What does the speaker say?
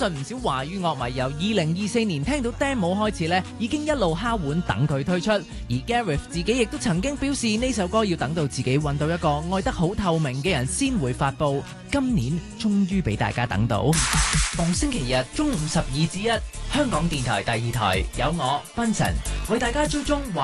信唔少華語樂迷由2024年聽到 demo 開始呢，已經一路敲碗等佢推出。而 Gareth 自己亦都曾經表示呢首歌要等到自己揾到一個愛得好透明嘅人先會發佈。今年終於俾大家等到。逢星期日中午12至1，香港電台第2台有我 Benson 為大家追蹤華